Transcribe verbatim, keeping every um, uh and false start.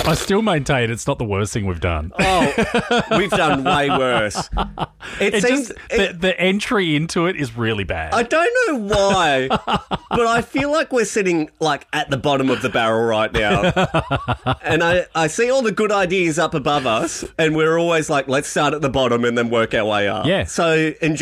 I still maintain it's not the worst thing we've done. Oh, we've done way worse. It, It seems... just, it- the, the entry into it is really bad. I don't know why, but I feel like we're sitting, like, at the bottom of the barrel right now. And I, I see all the good ideas up above us, and we're always like, let's start at the bottom and then work our way up. Yeah. So enjoy